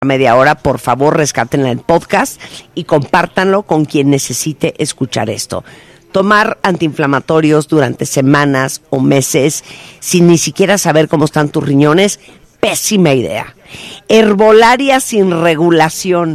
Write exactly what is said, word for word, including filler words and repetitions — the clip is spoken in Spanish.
media hora, por favor, rescátenla en podcast y compártanlo con quien necesite escuchar esto. Tomar antiinflamatorios durante semanas o meses sin ni siquiera saber cómo están tus riñones, pésima idea. Herbolaria sin regulación.